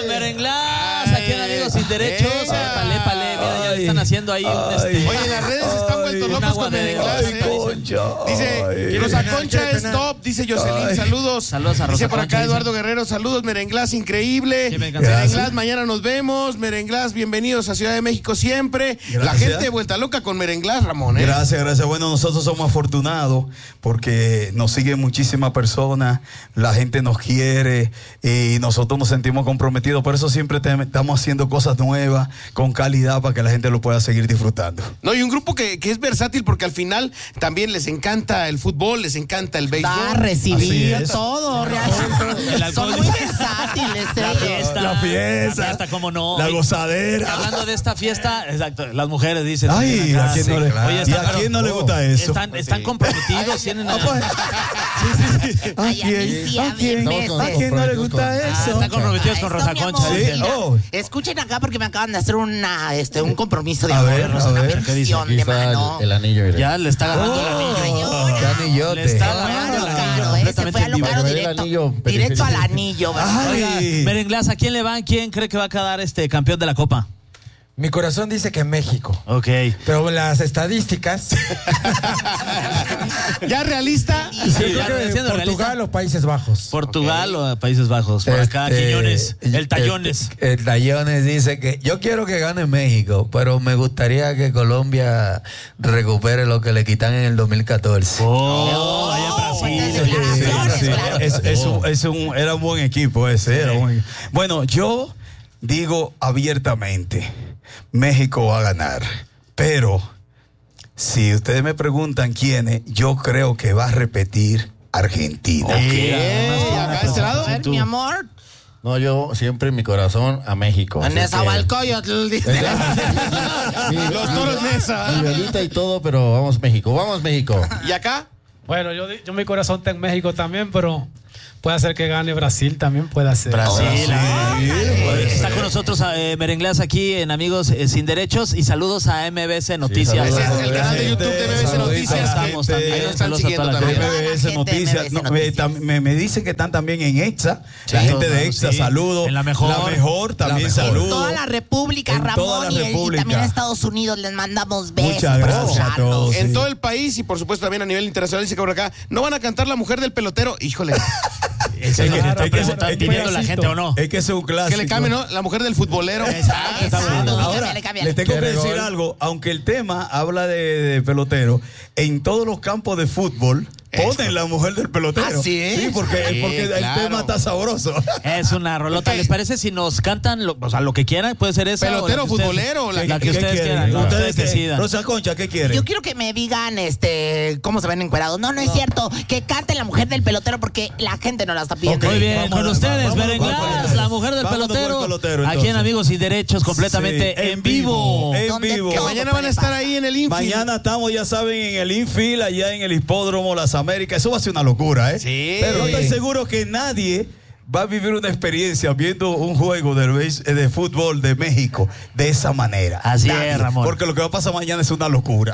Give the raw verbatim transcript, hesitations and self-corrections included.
Merenglas, aquí en Amigos Sin Derechos. Épale, épale, mira, ya le están haciendo ahí un este. Oye, en las redes están vueltos locos con Merenglas. Ay, Concha. Dice, Rosa Concha es top, dice Jocelyn, saludos. Saludos a Rosa Dice por Concha, acá dice. Eduardo Guerrero, saludos, Merenglas, increíble. Sí, me encanta. Merenglas, mañana nos vemos. Merenglas, bienvenidos a Ciudad de México siempre. Gracias. La gente vuelta loca con Merenglas, Ramón. ¿eh? Gracias, gracias. Bueno, nosotros somos afortunados porque nos siguen muchísimas personas, la gente nos quiere y nosotros nos sentimos comprometidos. Por eso siempre te, estamos haciendo cosas nuevas, con calidad, para que la gente lo pueda seguir disfrutando. No, y un grupo que, que es versátil porque al final también les encanta el fútbol, les encanta el béisbol. Da, recibir Así es. todo, realmente. El alcohol. Son muy versátiles. La ellos. fiesta. La fiesta. La fiesta, cómo no. La Oye, gozadera. Hablando de esta fiesta, exacto, las mujeres dicen. Ay, dicen acá, ¿a quién sí, no le, claro. Oye, ¿y están, a quién no le gusta eso? Están, están comprometidos, tienen a- Sí, sí, sí. ¿A Ay, a mí quién? sí, ¿A a quién? mí me- ¿A quién no le gusta Ah, eso? están comprometidos con Esto, Rosa mi Concha. amor, Sí, mira, oh. escuchen acá porque me acaban de hacer una, este, un compromiso de A amor, ver, a una ver, ¿qué dice? bendición Aquí de está mano. el, el anillo. mire. Ya le está agarrando el anillo. Ay, llora. Qué anillote. Le está Claro, agarrando el anillo claro, eh, se completamente fue a lo en vivo. claro Para ver el directo, anillo, directo al periférico. anillo, ¿verdad? Ay. Oiga, Merenglas, ¿a quién le van? ¿Quién cree que va a quedar este campeón de la Copa? Mi corazón dice que México. Ok. Pero las estadísticas. ¿Ya realista? Sí, yo ya, creo que siendo Portugal realista. o Países Bajos. Portugal o Países Bajos. Por acá, Este, Quiñones. El Tallones. El, el Tallones dice que yo quiero que gane México, pero me gustaría que Colombia recupere lo que le quitan en el dos mil catorce. Oh, allá en fuertes Brasil. declaraciones, Sí, claro. es, es un, es un- era un buen equipo ese. Era un buen- Bueno, yo digo abiertamente, México va a ganar, pero si ustedes me preguntan quiénes, yo creo que va a repetir Argentina. ¿Qué? ¿Acá de este lado? A ver, mi amor, No, yo siempre en mi corazón a México. así en esa que- Balcoyotl, dice. Mi- Los mi- toros Nesa. Mi velita y todo, pero vamos México, vamos México. ¿Y acá? Bueno, yo, yo mi corazón está en México también, pero puede ser que gane Brasil también, puede ser. Brasil. puede Está ser. con nosotros eh, Merenglas aquí en Amigos eh, Sin Derechos y saludos a M B S Noticias. saludos. Ese es el canal de YouTube de M B S Saluditos, Noticias. Ahí estamos que- también. ahí nos están Saludos a siguiendo toda la también. gente. M B S Gente de Noticias, M B S no, me, Noticias. tam- me, me dicen que están también en EXA, la Sí, gente de claro, EXA, sí. saludos. En la mejor. La mejor también La mejor. saludos. Toda la República, En Ramón, toda la y- y, República. también a Estados Unidos les mandamos besos. Muchas gracias a paisanos. todos. En Sí. todo el país y por supuesto también a nivel internacional, dice que por acá, ¿no van a cantar La Mujer del Pelotero? Híjole, Eso es lo que Claro, está es que- preguntando, es que- pidiendo la gente o no. Es que es un clásico. que le cambie, ¿no? La Mujer del Futbolero. Exacto, está Exacto. bueno. Ahora, Cámbiale, cámbiale. le tengo que ¿Quiere decir gol? algo. Aunque el tema habla de, de pelotero, en todos los campos de fútbol ponen la mujer del pelotero. ¿Ah, sí? Sí, porque, Sí, porque claro. el tema está sabroso. Es una rolota. Ok. ¿Les parece si nos cantan lo, o sea, lo que quieran? Puede ser esa. Pelotero, o la que ustedes- futbolero, la La que ¿Qué ustedes quieren? quieran. la que ¿Ustedes ustedes qué? decidan. Rosa Concha, ¿qué quieren? Yo quiero que me digan este cómo se ven encuerados. No, no es cierto. Que cante La Mujer del Pelotero porque la gente no la está pidiendo. Muy bien, Vamos con a- ustedes, vamos- Merenglas, vamos- la mujer del vámonos con el pelotero, pelotero, aquí en entonces. Amigos y Derechos, completamente Sí, en vivo. En ¿Dónde vivo. Que todo mañana puede van a estar pasar? ahí en el infield. Mañana estamos, ya saben, en el infield, allá en el hipódromo Las Américas. Eso va a ser una locura, ¿eh? Sí. Pero no estoy seguro que nadie va a vivir una experiencia viendo un juego de, béis- de fútbol de México de esa manera. Así Nadie. es, Ramón. Porque lo que va a pasar mañana es una locura.